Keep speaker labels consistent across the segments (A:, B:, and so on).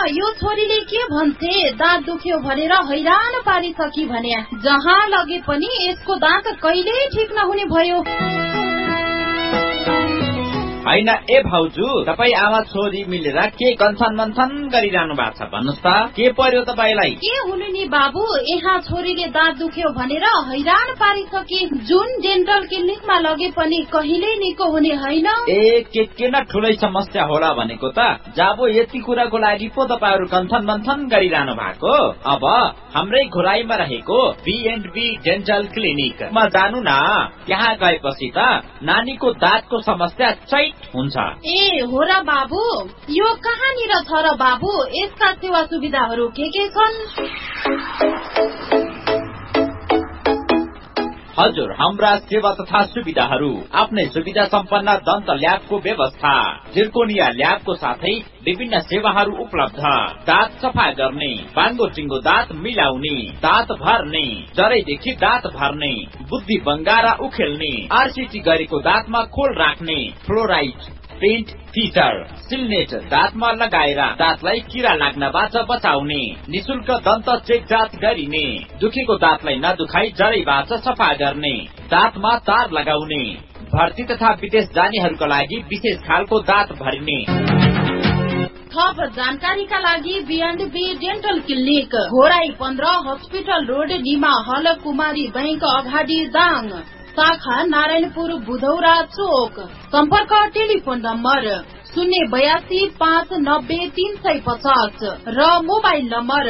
A: यो छोरीले के भन्छे, दाँत दुख्यो भनेर हैरान पारिसकी भने जहाँ लगे पनि यसको दाँत कहिल्यै ठिक नहुने भयो।
B: हैन ए भाउजू, तपाई आमा छोरी मिलेर के कन्थन मन्थन गरिरहनु भएको छ भन्नुस् त, के पर्यो तपाईलाई?
A: के हुनु नि बाबु, यहाँ छोरीले दाँत दुख्यो भनेर हैरान पारिसके, जुन डेन्टल क्लिनिकमा लगे पनि कहिल्यै निको हुने हैन।
B: ए के न ठुलै समस्या होला भनेको त, जाबो यति कुराको लागि पो तपाईहरु कन्थन मन्थन गरिरहनु भएको। अब हाम्रै घोराईमा रहेको B&B डेन्टल क्लिनिकमा जानु न, त्यहाँ गएपछि त नानीको दाँतको समस्या हुन्छ।
A: ए हो र बाबु, यो कहाँनिर छ र बाबु, यसका सेवा सुविधाहरू के छन्?
B: हजुर, हाम्रा सेवा तथा सुविधाहरू आफ्नै सुविधा सम्पन्न दन्त ल्याबको व्यवस्था, जिर्कोनिया ल्याबको साथै विभिन्न सेवाहरू उपलब्ध। दाँत सफा गर्ने, बाङ्गो टिङ्गो दाँत मिलाउने, दाँत भर्ने, जरैदेखि दाँत भर्ने, बुद्धि बङ्गारा उखेल्ने, RCT गरेको दाँतमा खोल राख्ने, फ्लोराइड, पेन्ट, फिटर, सिलनेट दाँतमा लगाएर दाँतलाई किरा लाग्नबाट बचाउने, निशुल्क दन्त चेक जाँच गरिने, दुखेको दाँतलाई नदुखाई जरैबाट सफा गर्ने, दाँतमा तार लगाउने, भर्ती तथा विदेश जानेहरूका लागि विशेष खालको दाँत भरिने।
A: थप जानकारीका लागि B&B dental clinic, Ghorahi 15, hospital road, Nima हल, कुमारी बैंक अगाडि दाङ, शाखा नारायणपुर बुधौरा चोक। सम्पर्क टेलिफोन नम्बर 082-590-350 र मोबाइल नम्बर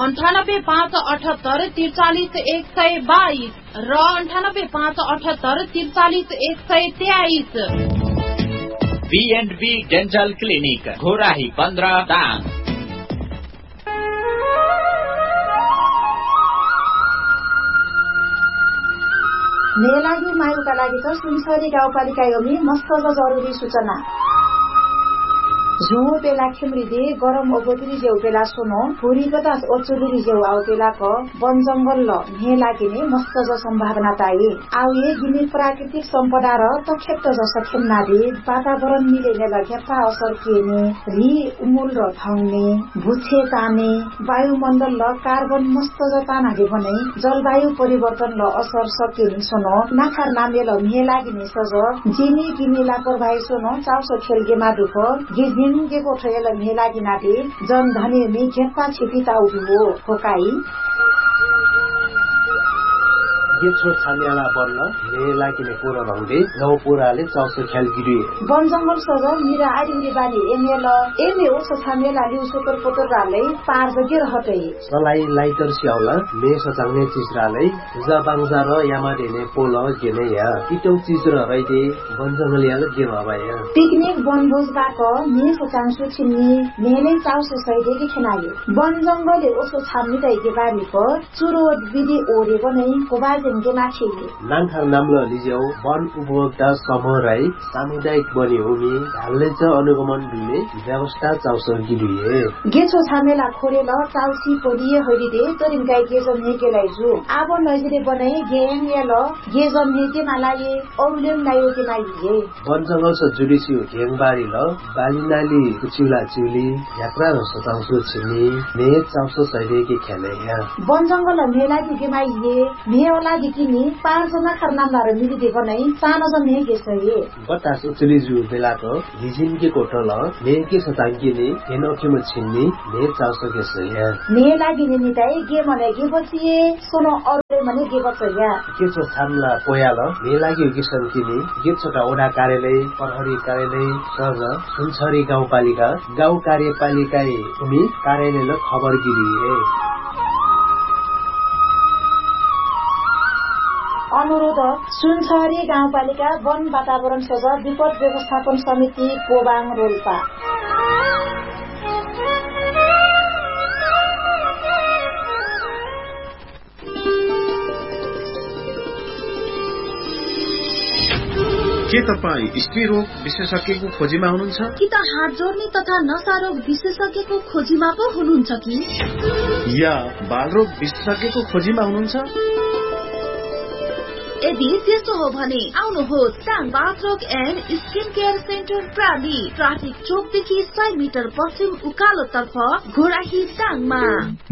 A: 98-578-43-122 र 98-578-43-123।
B: B&B dental clinic, Ghorahi 15 Dang.
C: मेलागी मायुका लागि त सुनसरी गाउँपालिका योमी मस्त जरुरी सूचना। झुमो बेला खिमरिदे गरम ओगोतरी जेउ बेला सुनो फुरी बतास ओचुलुरी जेउ आउ बेला क वन जंगल ल ने लागिने मस्त ज सम्भावना ताई आउ ये गिनी प्राकृतिक सम्पदा र तखेत ज सखेम नादे वातावरण मिलेने लगेपा असर केने रि उमुल र थाउने भुछे ताने वायुमण्डल ल कार्बन मस्त ज तानागे भने जलवायु परिवर्तन ल असर सकेनि सुनो नाखार नामे ल ने लागिने सज जिनी गिनी लाकर भाइ सुनो चाउसो खेलगे मादुख गिजिन के कोठेल मेला गिनाटे जन धने में घेप्पा छिपिता उठो फोकाई
D: ये छोट छामियाला बन्न मेला किने पुरा भंगे गाउँ पुराले चाउसो ख्याल गिरी
C: वन जंगल सज मिरा आदिरी बाली एमेल एमे ओस छामियाला लिउ सुपर पोतर राले पार जगे रहतै
D: सलाई लाइटर सियाउला मे सचाउने चीज राले जबाङजा र यामा देने पोल गेने या इटौ चीज र रैदे वन जंगल याले गे भबाया
C: पिकनिक बनभोज बाक मे सचाङसु छिन्नी मेले चाउसो सैदे के खनायो वन जंगलले ओसो छाम्नी दैके बारी प चुरो विधि ओरे बनै कोबाज
D: नाङखाङ नाम्लो लिजेउ वन उपभोक्ता समूह राई सामुदायिक बनी हुमी हालले च अनुगमन दिने व्यवस्था चाउसो गिरिए
C: गेछो छामेला खोरेल चाउसी पोलिए हरिदे तरिम गाई गेजम हेकेलाई जु आब नजिरे बनाई गेम येल गेजम हेके नालाये औलेम नायो के नाइए
D: वन जंगल स जुडिसी घेङबारी ल बालिनाली कुचिला चिउली यात्रा र सचाउसो छिनी ने चाउसो सैदे के खेले या
C: वन जंगल मेला के गेमाइए मेला किनी 5 जना खरनामदार मिलिदे बनै सानो जने गेसए
D: बतास उचली जु बेलाको हिजिन के कोटल ने के सतांगिने हेनोखिम छिन्नी ने चाउसो गेसए
C: ने लागिने निताई गे मने गे बसिए सोनो अरले मने गे बसया
D: के छ छामला पोयाल ने लागि गेसन किनी गे छोटा ओडा कार्यालय प्रहरी कार्यालय सज सुनसरी गाउँपालिका गाउँ कार्यपालिका उमी कार्यालय ल खबर गिरिए
C: अनुरोध सुनसरी गाउँपालिका वन वातावरण सज विपद व्यवस्थापन समिति पोबाङ रोल्पा
E: के तपाई स्त्री रोग विशेषज्ञको खोजीमा हुनुहुन्छ
F: कि त हात जोड्ने तथा नसा रोग विशेषज्ञको खोजीमा पो हुनुहुन्छ कि
E: या बाल रोग विशेषज्ञको खोजीमा हुनुहुन्छ
F: यदि त्यसो हो भने आउनुहोस् टाङ बाथ रोग and skin care centre प्राली, traffic चोकदेखि 100 metre पश्चिम उकालो तर्फ घोराही टाङमा।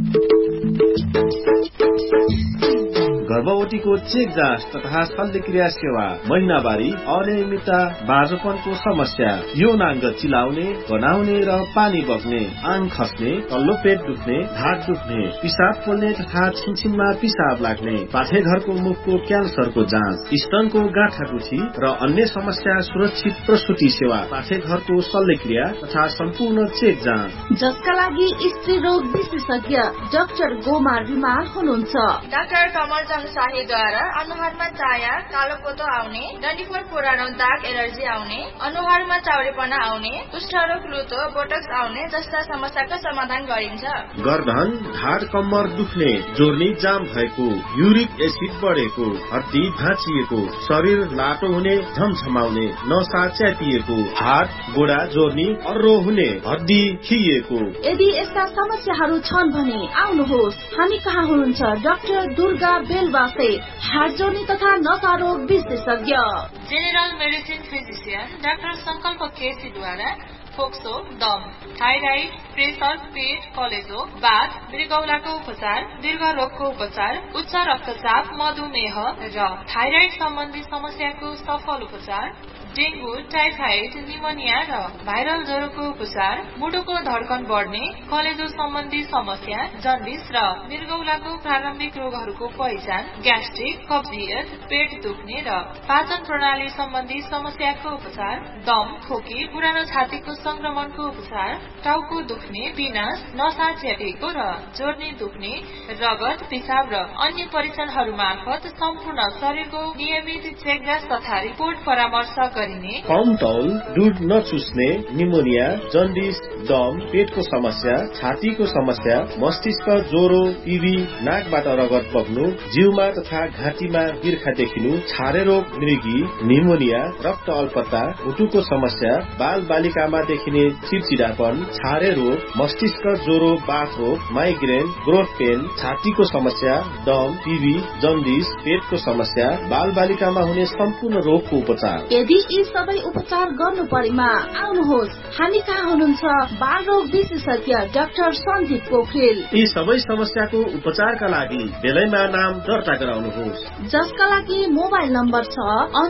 E: गर्भवतीको चेक जाँच तथा शल्यक्रिया सेवा, महिनावारी, अनियमितता, बाँझोपनको समस्या, यौनाङ्ग चिलाउने, गनाउने र पानी बग्ने, आङ खस्ने, तल्लो पेट दुख्ने, ढाड दुख्ने, पिसाब पोल्ने तथा छिनछिनमा पिसाब लाग्ने, पाठेघरको मुखको क्यान्सरको जाँच, स्तनको गाँठागुठी र अन्य समस्या सुरक्षित प्रसुति सेवा, पाठेघरको शल्यक्रिया तथा सम्पूर्ण चेक जाँच,
F: जसका लागि स्त्री रोग विशेषज्ञ डाक्टर गोमार रिमाल हुनुहुन्छ।
G: डाक्टर कमल शाहीद्वारा अनुहारमा चाया, कालोपोतो आउने, डन्डीफोर पुरानो दाग एलर्जी आउने, अनुहारमा चाउरेपना आउने, कुष्ठरोग, लुतो, बोटक्स आउने जस्ता समस्याको समाधान गरिन्छ।
E: गर्दन, ढाड, कम्मर दुख्ने, जोर्नी जाम भएको, युरिक एसिड बढेको, हड्डी भाँचिएको, शरीर लाटो हुने, झमझमाउने, नसा च्यातिएको, हात गोडा जोर्नी, अर्रो हुने, हड्डी खिएको।
F: यदि यस्ता समस्याहरू छन् भने आउनुहोस्, हामी कहाँ हुनुहुन्छ डाक्टर दुर्गा बेलवासे, हार्ट जोर्नी तथा नसा रोग विशेषज्ञ।
G: जेनरल मेडिसिन फिजिशियन डाक्टर संकल्प केसीद्वारा फोक्सो, दम, थाइराइड, प्रेसर, पेट, कलेजो, बाथ, मृगौलाको उपचार, दीर्घ रोगको उपचार, उच्च रक्तचाप, मधुमेह र थाइराइड सम्बन्धी समस्याको सफल उपचार, डेंगू, टाइफाइड, निमोनिया र भाइरल ज्वरोको उपचार, मुटुको धड्कन बढ्ने, कलेजो सम्बन्धी समस्या, जन्डिस र मृगौलाको प्रारम्भिक रोगहरूको पहिचान, ग्यास्ट्रिक, कब्जियत, पेट दुख्ने र पाचन प्रणाली सम्बन्धी समस्याको उपचार, दम, खोकी, पुरानो छातीको संक्रमणको उपचार, टाउको दुख्ने, पिनास, नसा च्यातिएको र जोर्नी दुख्ने, रगत, पिसाब र अन्य परीक्षणहरू मार्फत सम्पूर्ण शरीरको नियमित चेकजाँच तथा रिपोर्ट परामर्श गरिने।
E: कम तौल, दूध नचुस्ने, निमोनिया, जन्डिस, दम, पेटको समस्या, छातीको समस्या, मस्तिष्क ज्वरो, टिभी, नाकबाट रगत बग्नु, जिउमा तथा घाँटीमा बिर्खा देखिनु, छारे रोग, मृगी, निमोनिया, रक्त अल्पता, मुटुको समस्या, बाल बालिकामा देखिने चिडचिडापन, छारे रोग, मस्तिष्क ज्वरो, बाथ रोग, माइग्रेन, ग्रोथ पेन, छातीको समस्या, दम, टिभी, जन्डिस, पेटको समस्या, बाल बालिकामा हुने सम्पूर्ण रोगको उपचार।
F: यदि यी सबै उपचार गर्नु परेमा आउनुहोस्, हामी कहाँ हुनुहुन्छ बाल रोग विशेषज्ञ डाक्टर सञ्जीव पोखरेल।
E: यी सबै समस्याको उपचारका लागि बेलैमा नाम दर्ता गराउनुहोस्,
F: जसका लागि मोबाइल नम्बर छ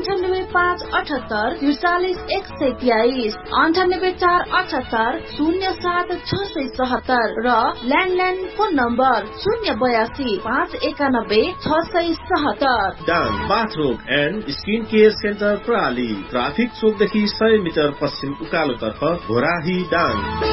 F: 9857844123, 9848707677 र ल्यान्डलाइन फोन नम्बर 082519677।
E: डाङ बाथ रोग and skin care centre प्राली, traffic चोकदेखि 100 metre पश्चिम उकालो तर्फ घोराही डाङ।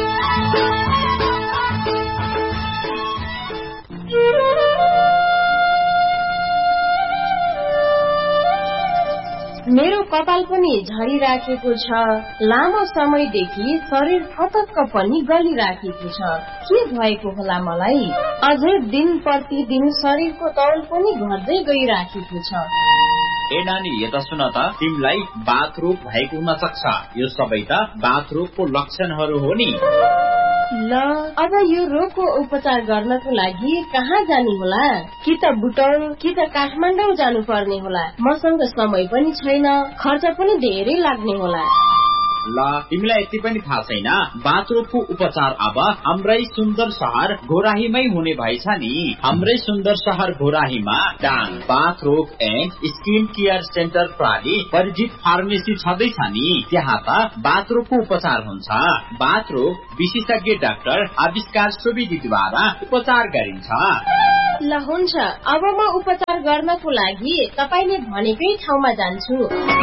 H: मेरो कपाल पनि झरिराखेको छ, लामो समयदेखि शरीर थतक्क पनि गलिराखेको छ, के भएको होला मलाई? अझै दिन प्रतिदिन शरीरको तौल पनि घट्दै गइराखेको छ।
B: ए नानी यता सुन त, तिमीलाई बाथ रोग भएको हुन सक्छ। यो सबै त बाथ रोगको लक्षणहरू हो नि।
H: ल, अब यो रोगको उपचार गर्नको लागि कहाँ जाने होला? कि त बुटौल कि त काठमाडौँ जानु पर्ने होला। मसँग समय पनि छैन, खर्च पनि धेरै लाग्ने होला।
B: ल, तिमीलाई यति पनि थाहा छैन? बाथ रोगको उपचार अब हाम्रै सुन्दर शहर घोराहीमै हुने भएछ नि। हाम्रै सुन्दर शहर घोराहीमा डाङ बाथ रोग एन्ड स्किन केयर सेन्टर प्राली परिचित फार्मेसी छँदैछ नि। त्यहाँ त बाथ रोगको उपचार हुन्छ। बाथ रोग विशेषज्ञ डाक्टर आविष्कार सुवेदीद्वारा उपचार गरिन्छ।
H: ल हुन्छ, अब म उपचार गर्नको लागि तपाईले भनेकै ठाउँमा जान्छु।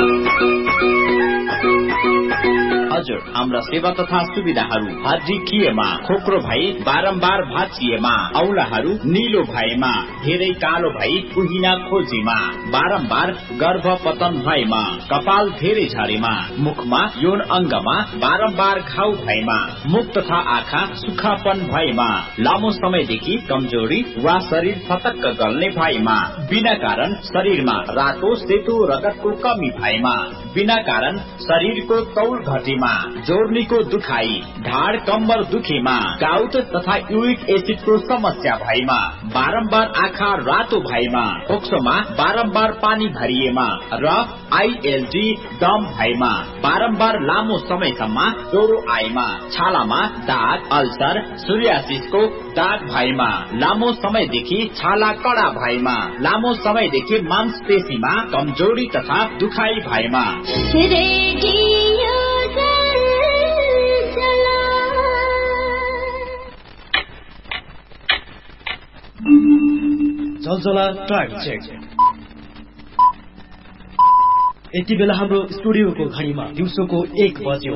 B: हजुर, हाम्रा सेवा तथा सुविधाहरू हड्डी खिएमा, खोक्रो भई बारम्बार भाँचिएमा, औलाहरू निलो भएमा, धेरै कालो भई कुहिना खोजेमा, बारम्बार गर्भपतन भएमा, कपाल धेरै झरेमा, मुखमा यौन अङ्गमा बारम्बार घाउ भएमा, मुख तथा आँखा सुक्खापन भएमा, लामो समयदेखि कमजोरी वा शरीर फतक्क गल्ने भएमा, बिना कारण शरीरमा रातो सेतो रगतको कमी भएमा, बिना कारण शरीरको तौल घटेमा, जोर्नीको दुखाई, ढाड कम्बर दुखेमा, गाउट तथा युरिक एसिडको समस्या भएमा, बारम्बार आँखा रातो भएमा, फोक्सोमा बारम्बार पानी भरिएमा र आईएलडी दम भएमा, बारम्बार लामो समयसम्म ज्वरो आएमा, छालामा दाग, अल्सर, सोरियासिसको दाग भएमा, लामो समयदेखि छाला कडा भएमा, लामो समयदेखि मांसपेशीमा कमजोरी तथा दुखाइ भएमा,
I: जलजला टाइम चेक। यति बेला हाम्रो स्टुडियोको घडीमा दिउँसोको 1 बज्यो।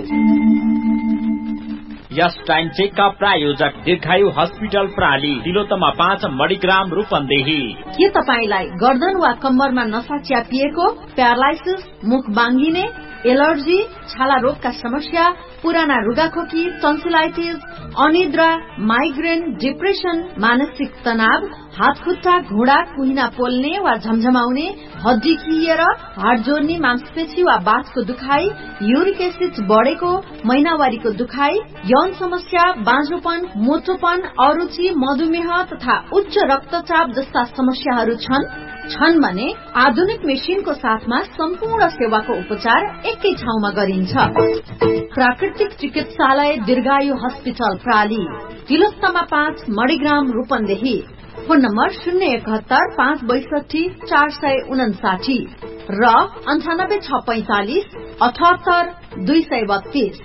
B: यस टाइम चेकका प्रायोजक दीर्घायु हस्पिटल प्राली, तिलोत्तमा 5 मणिग्राम रूपन्देही।
F: के तपाईलाई गर्दन वा कम्मरमा नसा च्यापिएको, प्यारालाइसिस, मुख बाङ्गिने, एलर्जी, छाला रोगका समस्या, पुराना रुगाखोकी, टन्सिलाइटिस, अनिद्रा, माइग्रेन, डिप्रेसन, मानसिक तनाव, हात खुट्टा, घुँडा, कुहिना पोल्ने वा झमझमाउने, हड्डी खिएर, हाड जोड्ने, मांसपेशी वा बाथको दुखाई, युरिक एसिड बढेको, महिनावारीको दुखाई, यौन समस्या, बाँझोपन, मोटोपन, अरुचि, मधुमेह तथा उच्च रक्तचाप जस्ता समस्याहरू छन् भने आधुनिक मेसिनको साथमा सम्पूर्ण सेवाको उपचार एकै ठाउँमा गरिन्छ। प्राकृतिक चिकित्सालय दीर्घायु hospital प्राली, Tilottama 5 Manigram Rupandehi. Phone number 071 562 459 र 98645 78 232।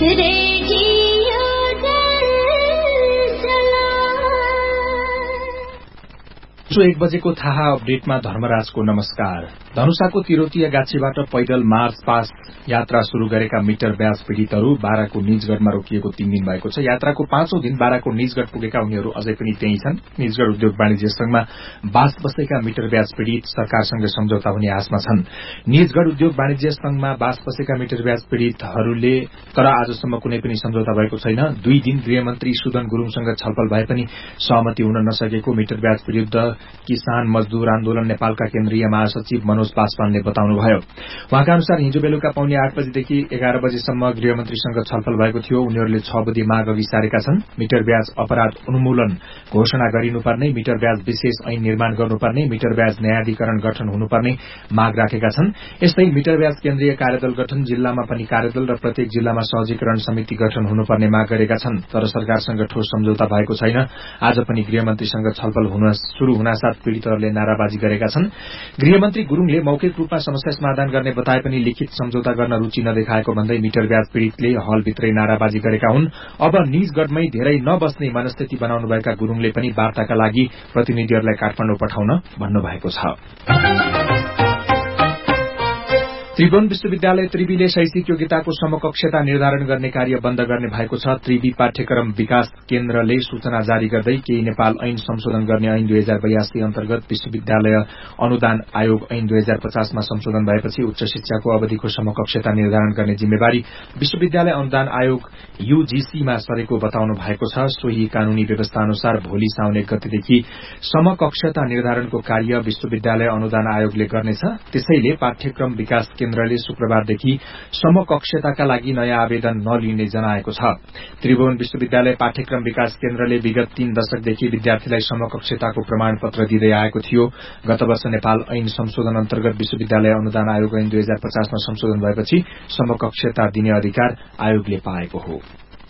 J: 1 बजेको थाहा अपडेटमा धर्मराजको नमस्कार। धनुषाको तिरोतिया गाछीबाट पैदल मार्च पास यात्रा शुरू गरेका मिटर ब्याज पीड़ितहरू बाराको निजगढ़मा रोकिएको 3 दिन भएको छ। यात्राको 5औं दिन बाराको निजगढ़ पुगेका उनीहरू अझै पनि त्यही छन्। निजगढ़ उद्योग वाणिज्य संघमा बास बसेका मिटर ब्याज पीड़ित सरकारसँग सम्झौता हुने आशमा छन्। निजगढ़ उद्योग वाणिज्य संघमा बास बसेका मिटर ब्याज पीड़ितहरूले तर आजसम्म कुनै पनि सम्झौता भएको छैन। 2 दिन गृहमन्त्री सुदन गुरूङसँग छलफल भए पनि सहमति हुन नसकेको मिटर ब्याज विरूद्ध किसान मजदूर आन्दोलन नेपालका केन्द्रीय महासचिव मनोज पासवानले बताउनुभयो। उहाँका अनुसार हिजो बेलुका पौने 8 बजेदेखि 11 बजेसम्म गृहमन्त्रीसँग छलफल भएको थियो। उनीहरूले 6 बजे माग अघि सारेका छन्। मिटर ब्याज अपराध उन्मूलन घोषणा गरिनुपर्ने, मिटर ब्याज विशेष ऐन निर्माण गर्नुपर्ने, मिटर ब्याज न्यायाधिकरण गठन हुनुपर्ने माग राखेका छन्। यस्तै मिटर ब्याज केन्द्रीय कार्यदल गठन, जिल्लामा पनि कार्यदल र प्रत्येक जिल्लामा सहजीकरण समिति गठन हुनुपर्ने माग गरेका छन्। तर सरकारसँग ठोस सम्झौता भएको छैन। आज पनि गृहमन्त्रीसँग छलफल शुरू हुनासाथ पीड़ितहरूले नाराबाजी गरेका छन्। गृहमन्त्री गुरूङले मौखिक रूपमा समस्या समाधान गर्ने बताए पनि लिखित सम्झौता गर्न रुचि नदेखाएको भन्दै मिटर ब्याज पीड़ितले हलभित्रै नाराबाजी गरेका हुन्। अब निजगढ़मै धेरै नबस्ने मनस्थिति बनाउनुभएका गुरूङले पनि वार्ताका लागि प्रतिनिधिहरूलाई काठमाडौँ पठाउन भन्नुभएको छ। त्रिभुवन विश्वविद्यालय त्रिवीले शैक्षिक योग्यताको समकक्षता निर्धारण गर्ने कार्य बन्द गर्ने भएको छ। त्रिवी पाठ्यक्रम विकास केन्द्रले सूचना जारी गर्दै केही नेपाल ऐन संशोधन गर्ने ऐन 2082 अन्तर्गत विश्वविद्यालय अनुदान आयोग ऐन 2050 मा संशोधन भएपछि उच्च शिक्षाको अवधिको समकक्षता निर्धारण गर्ने जिम्मेवारी विश्वविद्यालय अनुदान आयोग यूजीसीमा सरेको बताउनु भएको छ। सोही कानूनी व्यवस्था अनुसार भोलि साउन 1 गतेदेखि समकक्षता निर्धारणको कार्य विश्वविद्यालय अनुदान आयोगले गर्नेछ। त्यसैले पाठ्यक्रम विकास केन्द्रले शुक्रबारदेखि समकक्षताका लागि नयाँ आवेदन नलिने जनाएको छ। त्रिभुवन विश्वविद्यालय पाठ्यक्रम विकास केन्द्रले विगत 3 दशकदेखि विद्यार्थीलाई समकक्षताको प्रमाणपत्र दिँदै आएको थियो। गत वर्ष नेपाल ऐन संशोधन अन्तर्गत विश्वविद्यालय अनुदान आयोग ऐन 2050 मा संशोधन भएपछि समकक्षता दिने अधिकार आयोगले पाएको हो।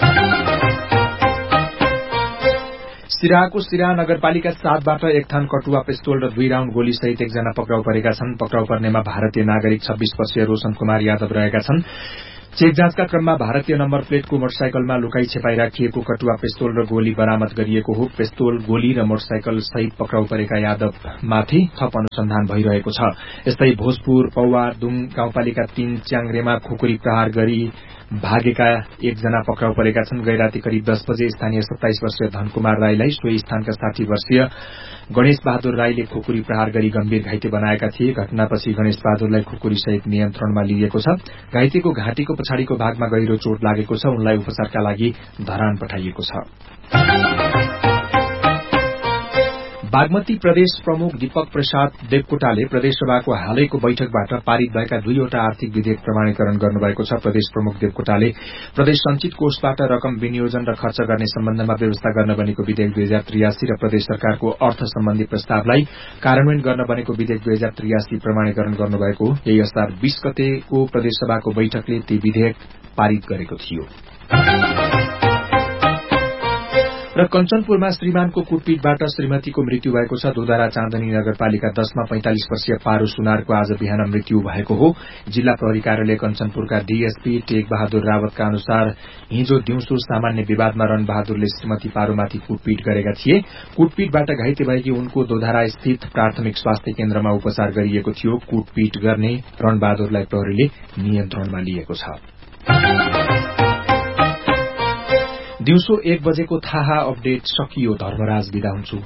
J: सिराहाको सिराहा नगरपालिका 7 बाट 1 थान कटुवा पिस्तोल र 2 राउण्ड गोली सहित 1 जना पक्राउ परेका छन्। पक्राउ पर्नेमा भारतीय नागरिक 26 वर्षीय रोशन कुमार यादव रहेका छन्। चेक जाँचका क्रममा भारतीय नम्बर प्लेटको मोटरसाइकलमा लुकाई छिपाई राखिएको कटुवा पिस्तोल र गोली बरामद गरिएको हो। पिस्तोल, गोली र मोटरसाइकल सहित पक्राउ परेका यादवमाथि थप अनुसन्धान भइरहेको छ। यस्तै भोजपुर पौवादुङ गाउँपालिका 3 च्याङ्ग्रेमा खुकुरी प्रहार गरी भागेका 1 जना पक्राउ परेका छन्। गैराती करिब 10 बजे स्थानीय 27 वर्षीय धनकुमार राईलाई सोही स्थानका 60 वर्षीय गणेश बहादुर राईले खुकुरी प्रहार गरी गम्भीर घाइते बनाएका थिए। घटनापछि गणेश बहादुरलाई खुकुरी सहित नियन्त्रणमा लिइएको छ। घाइतेको घाँटीको पछाडिको भागमा गहिरो चोट लागेको छ। उनलाई उपचारका लागि धरान पठाइएको छ। बागमती प्रदेश प्रमुख दीपक प्रसाद देवकोटाले प्रदेशसभाको हालैको बैठकबाट पारित भएका 2वटा आर्थिक विधेयक प्रमाणीकरण गर्नुभएको छ। प्रदेश प्रमुख देवकोटाले प्रदेश संचित कोषबाट रकम विनियोजन र खर्च गर्ने सम्बन्धमा व्यवस्था गर्न बनेको विधेयक 2083 र प्रदेश सरकारको अर्थ सम्बन्धी प्रस्तावलाई कार्यान्वयन गर्न बनेको विधेयक 2083 प्रमाणीकरण गर्नुभएको हो। यही असार 20 गतेको प्रदेशसभाको बैठकले ती विधेयक पारित गरेको थियो। र कञ्चनपुरमा श्रीमानको कुटपिटबाट श्रीमतीको मृत्यु भएको छ। दोधारा चाँदनी नगरपालिका 10 मा 45 वर्षीय पारू सुनारको आज बिहान मृत्यु भएको हो। जिल्ला प्रहरी कार्यालय कञ्चनपुरका डीएसपी टेक बहादुर रावतका अनुसार हिजो दिउँसो सामान्य विवादमा रणबहादुरले श्रीमती पारूमाथि कुटपिट गरेका थिए। कुटपिटबाट घाइते भएकी उनको दोधारा स्थित प्राथमिक स्वास्थ्य केन्द्रमा उपचार गरिएको थियो। कुटपिट गर्ने रणबहादुरलाई प्रहरीले नियन्त्रणमा लिएको छ। दिउँसो 1 बजेको थाहा अपडेट सकियो। धर्मराज बिदा हुन्छु।